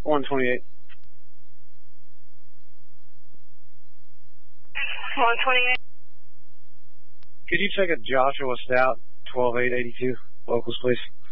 128. 128. Could you check a Joshua Stout, 12882, locals, please?